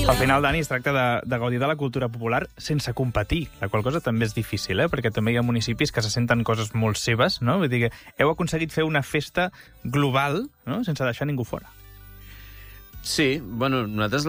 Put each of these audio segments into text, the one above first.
Al final, Dani, es tracta de gaudir de la cultura popular sense competir, la qual cosa també és difícil, perquè també hi ha municipis que se senten coses molt seves, no? Vull dir que heu aconseguit fer una festa global, no?, sense deixar ningú fora. Sí, bueno, nosaltres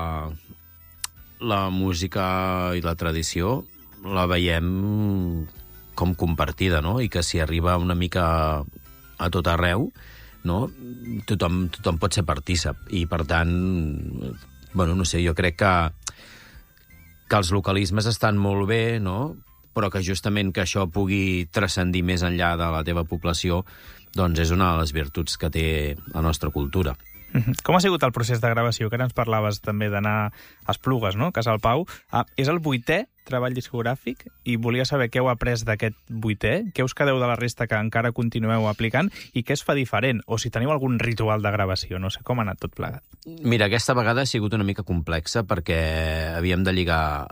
la música i la tradició la veiem com compartida, no? I que si arriba una mica a tot arreu, no? Tothom pot ser partícip. I, per tant, bueno, no sé, jo crec que els localismes estan molt bé, no? Però que justament que això pugui transcendir més enllà de la teva població, doncs és una de les virtuts que té la nostra cultura. Com ha sigut el procés de gravació? Que ara ens parlaves també d'anar a Esplugues, no?, Casa del Pau. És el 8è treball discogràfic i volia saber què heu après d'aquest 8è, què us quedeu de la resta que encara continueu aplicant i què es fa diferent, o si teniu algun ritual de gravació. No sé com ha anat tot plegat. Mira, aquesta vegada ha sigut una mica complexa perquè havíem de lligar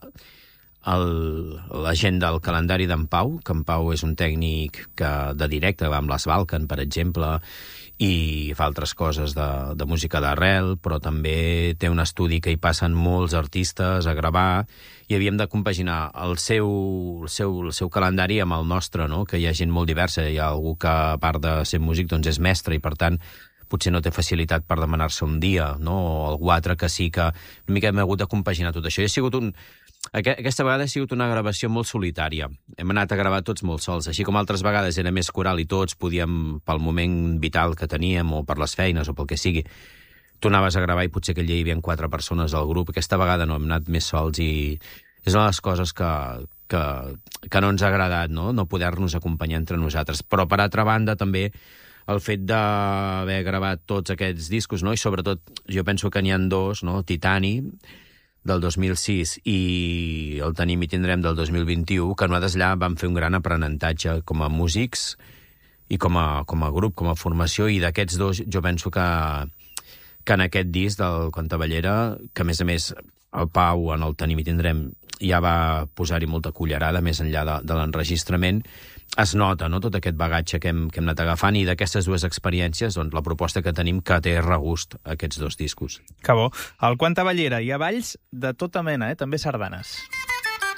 la gent del calendari d'en Pau, que en Pau és un tècnic de directe, va amb les Balkan, per exemple, i fa altres coses de música d'arrel, però també té un estudi que hi passen molts artistes a gravar, i havíem de compaginar el seu calendari amb el nostre, no? Que hi ha gent molt diversa. Hi ha algú que, a part de ser músic, doncs és mestre, i per tant potser no té facilitat per demanar-se un dia, no? O algú altre que sí que una mica hem hagut de compaginar tot això. I ha sigut aquesta vegada ha sigut una gravació molt solitària. Hem anat a gravar tots molt sols, així com altres vegades era més coral i tots podíem, pel moment vital que teníem, o per les feines, o pel que sigui, tu anaves a gravar i potser aquell dia hi havia 4 persones al grup. Aquesta vegada no, hem anat més sols i és una de les coses que no ens ha agradat, no poder-nos acompanyar entre nosaltres. Però, per altra banda, també el fet d'haver gravat tots aquests discos, no? I sobretot, jo penso que n'hi ha 2, no? Titani, del 2006, i el Tenim i Tindrem del 2021, que nosaltres allà vam fer un gran aprenentatge com a músics i com a grup, com a formació, i d'aquests 2 jo penso que en aquest disc del Cantabellera, que a més el Pau en el Tenim i Tindrem ja va posar-hi molta cullerada més enllà de l'enregistrament, es nota, no?, tot aquest bagatge que hem anat agafant, i d'aquestes 2 experiències, doncs, la proposta que tenim que té regust aquests 2 discos. Que bo. Al Cantabellera hi ha balls de tota mena, també sardanes.